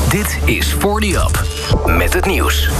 Dit is 40up met het nieuws.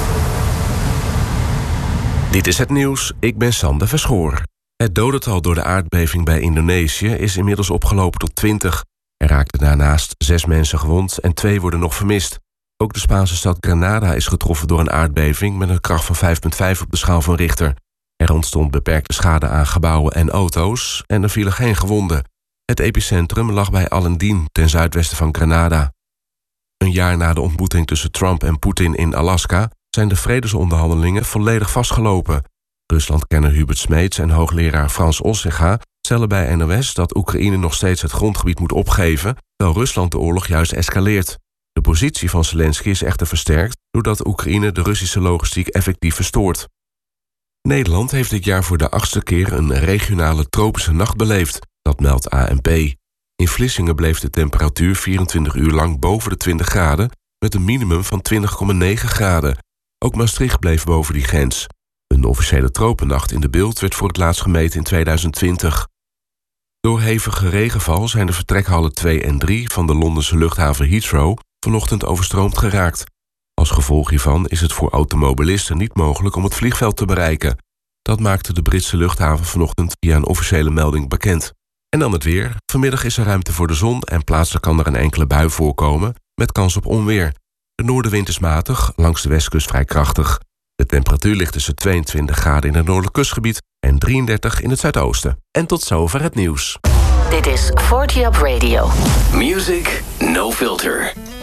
Dit is het nieuws, ik ben Sander Verschoor. Het dodental door de aardbeving bij Indonesië is inmiddels opgelopen tot 20. Er raakten daarnaast 6 mensen gewond en 2 worden nog vermist. Ook de Spaanse stad Granada is getroffen door een aardbeving met een kracht van 5,5 op de schaal van Richter. Er ontstond beperkte schade aan gebouwen en auto's en er vielen geen gewonden. Het epicentrum lag bij Alendin, ten zuidwesten van Granada. Een jaar na de ontmoeting tussen Trump en Poetin in Alaska zijn de vredesonderhandelingen volledig vastgelopen. Ruslandkenner Hubert Smeets en hoogleraar Frans Ossinga stellen bij NOS dat Oekraïne nog steeds het grondgebied moet opgeven, terwijl Rusland de oorlog juist escaleert. De positie van Zelensky is echter versterkt doordat Oekraïne de Russische logistiek effectief verstoort. Nederland heeft dit jaar voor de 8e keer een regionale tropische nacht beleefd, dat meldt ANP. In Vlissingen bleef de temperatuur 24 uur lang boven de 20 graden, met een minimum van 20,9 graden. Ook Maastricht bleef boven die grens. Een officiële tropennacht in de Bilt werd voor het laatst gemeten in 2020. Door hevige regenval zijn de vertrekhallen 2 en 3 van de Londense luchthaven Heathrow vanochtend overstroomd geraakt. Als gevolg hiervan is het voor automobilisten niet mogelijk om het vliegveld te bereiken. Dat maakte de Britse luchthaven vanochtend via een officiële melding bekend. En dan het weer. Vanmiddag is er ruimte voor de zon en plaatselijk kan er een enkele bui voorkomen met kans op onweer. De noordenwind is matig, langs de westkust vrij krachtig. De temperatuur ligt tussen 22 graden in het noordelijk kustgebied en 33 in het zuidoosten. En tot zover het nieuws. Dit is 40up Radio. Music No Filter.